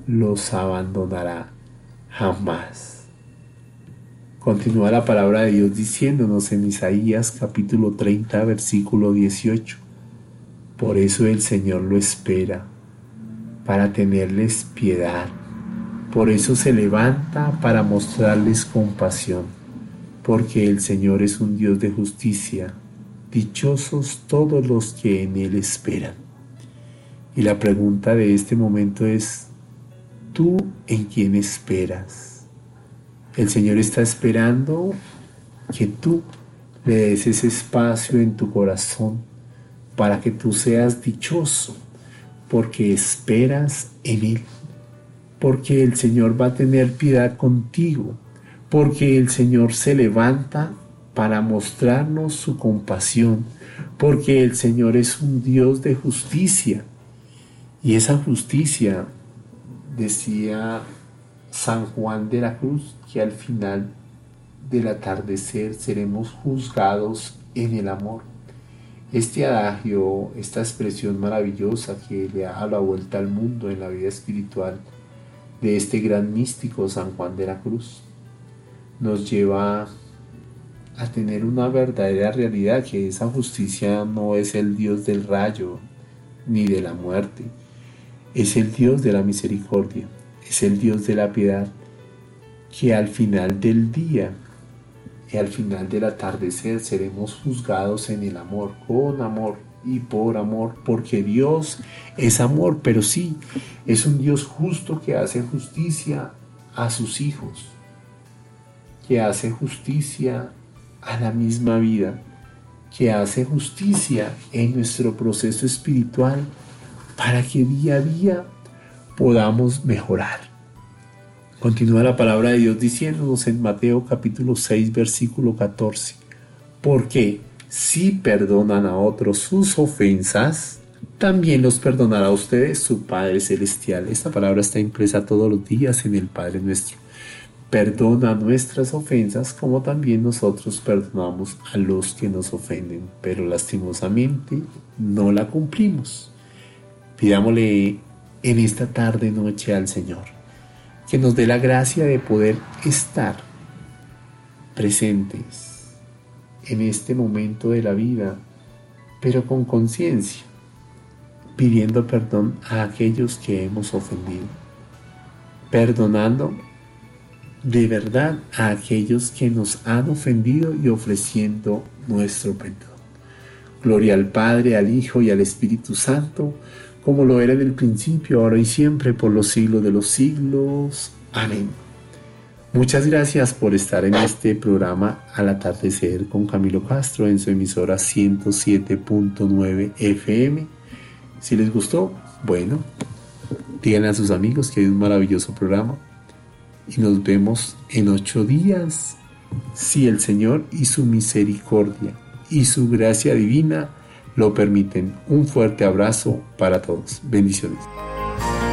los abandonará jamás. Continúa la palabra de Dios diciéndonos en Isaías capítulo 30, versículo 18. Por eso el Señor lo espera, para tenerles piedad. Por eso se levanta para mostrarles compasión, porque el Señor es un Dios de justicia. Dichosos todos los que en Él esperan. Y la pregunta de este momento es, ¿tú en quién esperas? El Señor está esperando que tú le des ese espacio en tu corazón para que tú seas dichoso, porque esperas en Él, porque el Señor va a tener piedad contigo, porque el Señor se levanta para mostrarnos su compasión, porque el Señor es un Dios de justicia. Y esa justicia, decía San Juan de la Cruz, que al final del atardecer seremos juzgados en el amor. Este adagio, esta expresión maravillosa que le ha dado la vuelta al mundo en la vida espiritual de este gran místico San Juan de la Cruz, nos lleva a tener una verdadera realidad, que esa justicia no es el Dios del rayo ni de la muerte, es el Dios de la misericordia, es el Dios de la piedad, que al final del día y al final del atardecer seremos juzgados en el amor, con amor y por amor, porque Dios es amor, pero sí, es un Dios justo que hace justicia a sus hijos, que hace justicia a la misma vida, que hace justicia en nuestro proceso espiritual para que día a día podamos mejorar. Continúa la palabra de Dios diciéndonos en Mateo capítulo 6 versículo 14, porque si perdonan a otros sus ofensas, también los perdonará a ustedes su Padre Celestial. Esta palabra está impresa todos los días en el Padre Nuestro. Perdona nuestras ofensas como también nosotros perdonamos a los que nos ofenden, pero lastimosamente no la cumplimos. Pidámosle en esta tarde noche al Señor que nos dé la gracia de poder estar presentes en este momento de la vida, pero con conciencia, pidiendo perdón a aquellos que hemos ofendido, perdonando de verdad a aquellos que nos han ofendido y ofreciendo nuestro perdón. Gloria al Padre, al Hijo y al Espíritu Santo, como lo era en el principio, ahora y siempre, por los siglos de los siglos. Amén. Muchas gracias por estar en este programa Al Atardecer con Camilo Castro en su emisora 107.9 FM. Si les gustó, bueno, díganle a sus amigos que hay un maravilloso programa. Y nos vemos en 8 días, si el Señor y su misericordia y su gracia divina lo permiten. Un fuerte abrazo para todos. Bendiciones.